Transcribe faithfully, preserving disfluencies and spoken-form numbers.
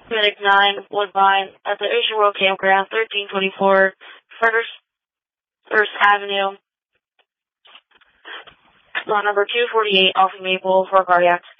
Medic nine, Woodbine, at the Ocean World Campground, thirteen twenty-four, First, First Avenue. Lot number two forty-eight, off of Maple for cardiac.